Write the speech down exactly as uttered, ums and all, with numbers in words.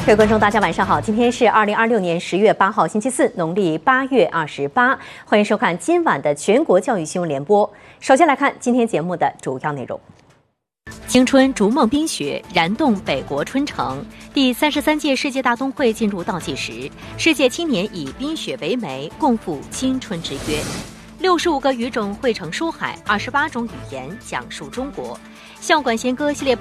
各位观众，大家晚上好，今天是二零二六年十月八号，星期四，农历八月二十八，欢迎收看今晚的全国教育新闻联播。首先来看今天节目的主要内容。青春逐梦冰雪，燃动北国春城。第三十三届世界大冬会进入倒计时，世界青年以冰雪为媒，共赴青春之约。六十五个语种汇成书海，二十八种语言讲述中国。校馆弦歌系列。